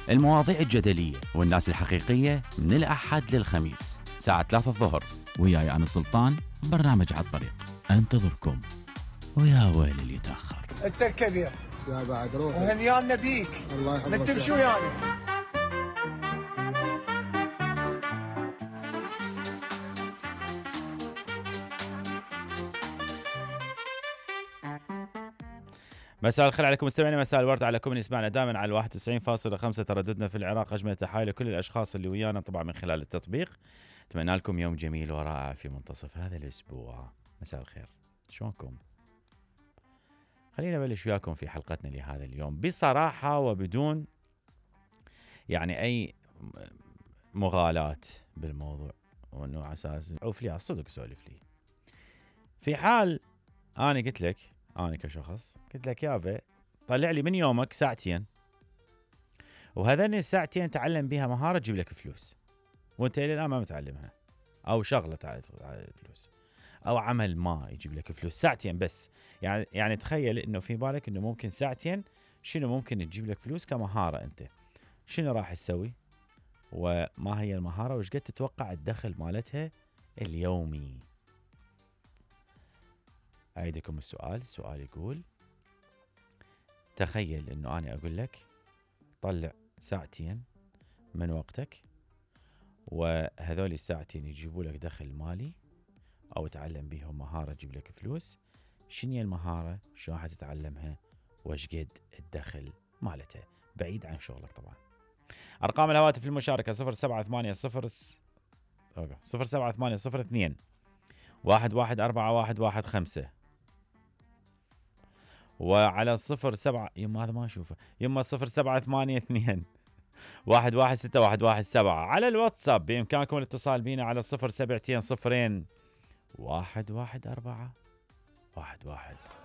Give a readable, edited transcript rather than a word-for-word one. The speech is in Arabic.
المواضيع الجدلية والناس الحقيقية من الأحد للخميس الساعة 3 الظهر، وياي أنا سلطان برنامج على الطريق أنتظركم. ويا ويل اللي يتأخر. أنت الكبير يا بعد روحي وهنيانا بيك. الله يحفظك. ما تمشوا يعني. مساء الخير عليكم مستمعينا، مساء الورد عليكم. نسمعنا دائما على 91.5 ترددنا في العراق. أجمل تحايا لكل الأشخاص اللي ويانا طبعا من خلال التطبيق. أتمنى لكم يوم جميل ورائع في منتصف هذا الأسبوع. مساء الخير، شلونكم؟ خلينا نبلش وياكم في حلقتنا لهذا اليوم بصراحة وبدون يعني أي مغالاة بالموضوع، وأنه على أساس عوف لي على الصدق سولف لي. في حال أنا قلت لك، أنا كشخص قلت لك يابا طلع لي من يومك ساعتين، وهذين الساعتين تعلم بها مهارة تجيب لك فلوس، وانت إلى الآن ما متعلمها، أو شغلة تعلم فلوس، أو عمل ما يجيب لك فلوس. ساعتين بس، يعني تخيل إنه في بالك إنه ممكن ساعتين شنو ممكن تجيب لك فلوس كمهارة. أنت شنو راح تسوي؟ وما هي المهارة؟ وش قد تتوقع الدخل مالتها اليومي؟ أعيدكم السؤال يقول تخيل إنه أنا أقول لك طلع ساعتين من وقتك، وهذول الساعتين يجيبوا لك دخل مالي، أو تعلم بيهم مهارة تجيب لك فلوس. شنو هي المهارة؟ شلون حتتعلمها؟ وش قد الدخل مالتها بعيد عن شغلك طبعا. أرقام الهواتف للمشاركة 078002 114115، وعلى 07 يما هذا ما أشوفه، يما 0782 116117. على الواتساب بإمكانكم الاتصال بينا على 0720 114 11